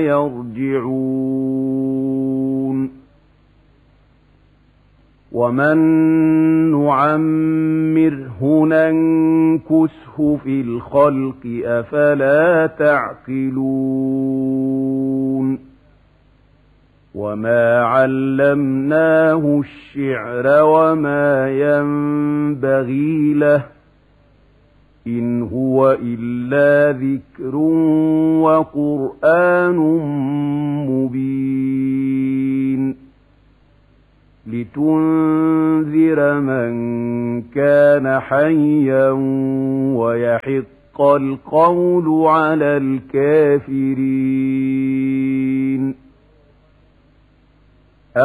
يرجعون ومن نعمره ننكسه في الخلق أفلا تعقلون وما علمناه الشعر وما ينبغي له إن هو إلا ذكر وقرآن مبين لتنذر من كان حيا ويحق القول على الكافرين